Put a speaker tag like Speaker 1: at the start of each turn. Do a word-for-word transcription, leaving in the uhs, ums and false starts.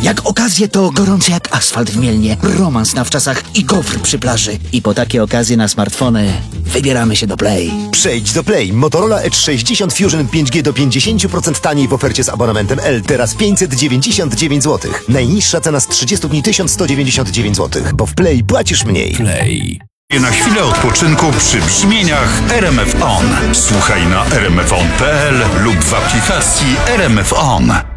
Speaker 1: Jak okazje to gorące jak asfalt w Mielnie, romans na wczasach i gofr przy plaży. I po takie okazje na smartfony wybieramy się do Play.
Speaker 2: Przejdź do Play. Motorola Edge sześćdziesiąt Fusion pięć G do pięćdziesiąt procent taniej w ofercie z abonamentem L. Teraz pięćset dziewięćdziesiąt dziewięć złotych. Najniższa cena z trzydziestu dni tysiąc sto dziewięćdziesiąt dziewięć złotych, bo w Play płacisz mniej.
Speaker 3: Play. Na chwilę odpoczynku przy brzmieniach R M F On. Słuchaj na r m f on kropka p l lub w aplikacji R M F On.